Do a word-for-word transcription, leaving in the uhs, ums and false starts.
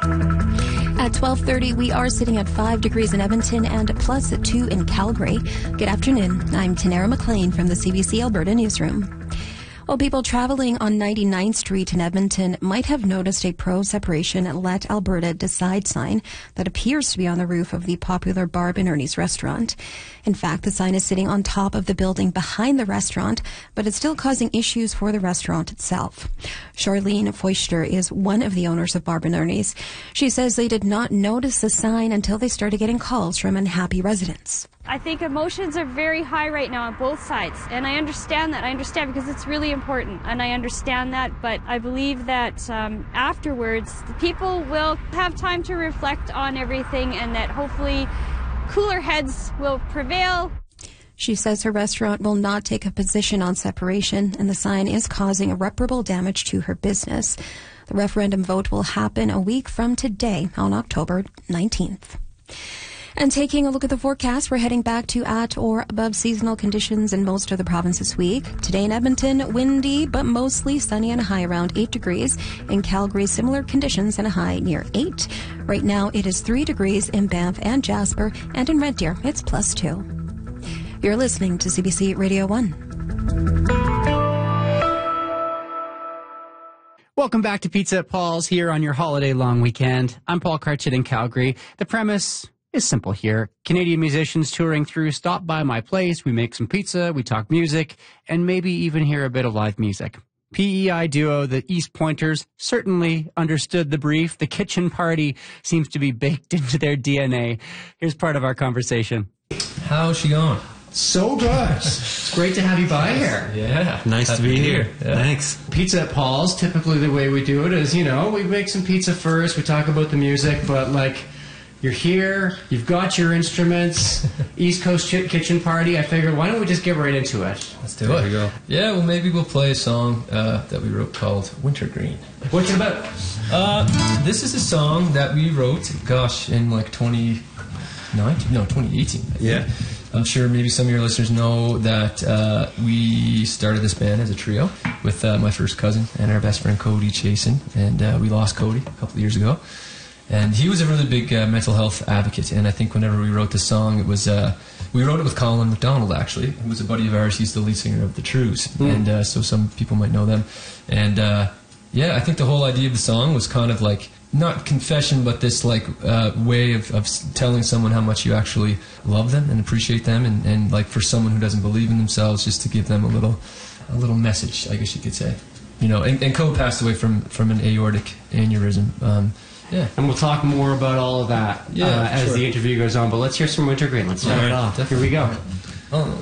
At twelve thirty, we are sitting at five degrees in Edmonton and plus at two in Calgary. Good afternoon. I'm Tanara McLean from the C B C Alberta Newsroom. Well, people traveling on ninety-ninth Street in Edmonton might have noticed a pro-separation Let Alberta Decide sign that appears to be on the roof of the popular Barb and Ernie's restaurant. In fact, the sign is sitting on top of the building behind the restaurant, but it's still causing issues for the restaurant itself. Charlene Feuchter is one of the owners of Barb and Ernie's. She says they did not notice the sign until they started getting calls from unhappy residents. I think emotions are very high right now on both sides, and I understand that. I understand because it's really important, and I understand that, but I believe that um, afterwards, the people will have time to reflect on everything, and that hopefully cooler heads will prevail. She says her restaurant will not take a position on separation, and the sign is causing irreparable damage to her business. The referendum vote will happen a week from today on October nineteenth. And taking a look at the forecast, we're heading back to at or above seasonal conditions in most of the province this week. Today in Edmonton, windy, but mostly sunny and a high around eight degrees. In Calgary, similar conditions and a high near eight. Right now, it is three degrees in Banff and Jasper, and in Red Deer, it's plus two. You're listening to C B C Radio one. Welcome back to Pizza at Paul's here on your holiday long weekend. I'm Paul Carchett in Calgary. The premise is simple here. Canadian musicians touring through stop by my place, we make some pizza, we talk music, and maybe even hear a bit of live music. P E I duo the East Pointers certainly understood the brief. The kitchen party seems to be baked into their D N A. Here's part of our conversation. How's she going? So good. It's great to have you by here. Yeah. Nice to be here. here. Yeah. Thanks. Pizza at Paul's, typically the way we do it is, you know, we make some pizza first, we talk about the music, but like, you're here, you've got your instruments, East Coast ch- kitchen party. I figured, why don't we just get right into it? Let's do there it. There we go. Yeah, well, maybe we'll play a song uh, that we wrote called Wintergreen. What's it about? Uh, this is a song that we wrote, gosh, in like twenty nineteen, no, twenty eighteen. Yeah. I'm sure maybe some of your listeners know that uh, we started this band as a trio with uh, my first cousin and our best friend Cody Chasen, and uh, we lost Cody a couple of years ago. And he was a really big uh, mental health advocate, and I think whenever we wrote the song, it was uh, we wrote it with Colin McDonald, actually, who was a buddy of ours. He's the lead singer of The Trues, mm. and uh, so some people might know them. And uh, yeah, I think the whole idea of the song was kind of like, not confession, but this like uh, way of, of telling someone how much you actually love them and appreciate them, and, and like for someone who doesn't believe in themselves, just to give them a little a little message, I guess you could say. You know, and, and Cole passed away from, from an aortic aneurysm. Um, Yeah. And we'll talk more about all of that yeah, uh, as sure. the interview goes on. But let's hear some Wintergreen. Let's start yeah, it off. Definitely. Here we go. Oh.